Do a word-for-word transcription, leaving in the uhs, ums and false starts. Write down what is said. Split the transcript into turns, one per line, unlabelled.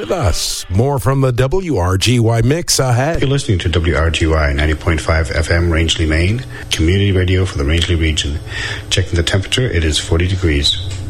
with us. More from the W R G Y mix ahead.
You're listening to W R G Y ninety point five F M Rangeley, Maine, community radio for the Rangeley region. Checking the temperature, it is forty degrees.